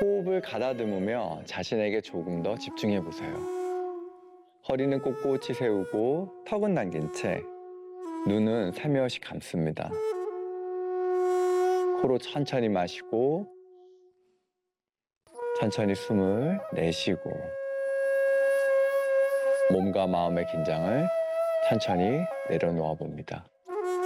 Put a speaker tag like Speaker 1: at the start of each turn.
Speaker 1: 호흡을 가다듬으며 자신에게 조금 더 집중해 보세요. 허리는 꼿꼿이 세우고 턱은 당긴 채 눈은 살며시 감습니다. 코로 천천히 마시고 천천히 숨을 내쉬고 몸과 마음의 긴장을 천천히 내려놓아 봅니다.